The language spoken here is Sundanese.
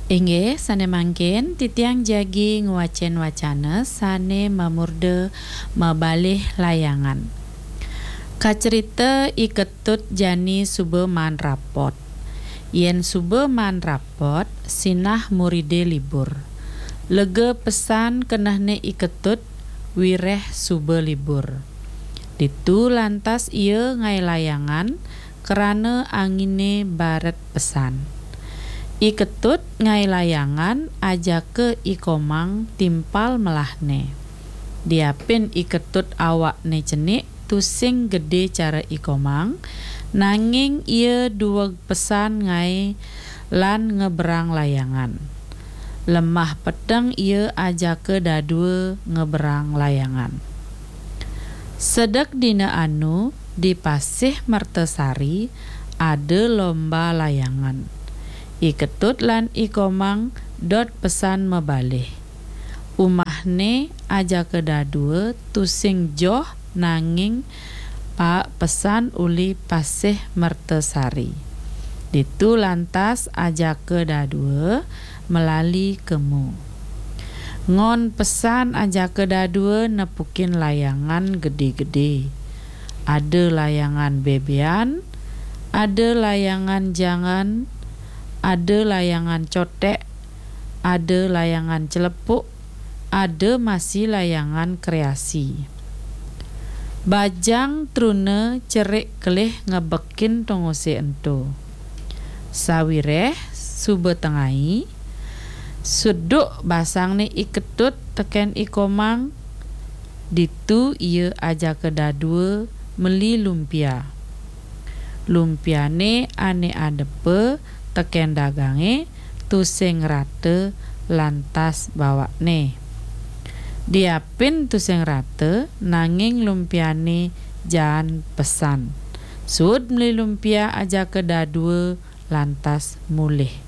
Inggih sane mangkin titiang jagi nguwacen wacana sane mamurde mabalih layangan. Kacerita iketut jani sube man rapot. Yen sube man rapot sinah muride libur. Lega pesan kenahne iketut wireh sube libur. Ditu lantas ia ngai layangan kerana angine baret pesan. Iketut ngai layangan aja ke ikomang timpal melahne. Diapin iketut awakne cenik tusing gede cara ikomang nanging ia dua pesan ngai lan ngeberang layangan. Lemah pedang ia aja ke dadua ngeberang layangan. Sedek dina anu di Pasih Mertesari ada lomba layangan. Iketut lan ikomang dot pesan mebalih. Umahne aja kedadua tusing joh nanging pak pesan uli Pasih Mertesari. Ditu lantas aja kedadua melali kemu. Ngon pesan aja kedadua nepukin layangan gede-gede. Ada layangan bebean, ada layangan jangan, ada layangan cotek, ada layangan celepuk, ada masih layangan kreasi. Bajang trune cerik kelih ngebekin tongose ento. Sawireh sube tengai, suduk basang ni iketut teken ikomang, ditu ia aja kedadua meli lumpia. Lumpiane ane adepe teken dagange tusing rate lantas bawakne. Diapin tusing rate nanging lumpiane jan pesan. Sud meli lumpia aja kedadua lantas mulih.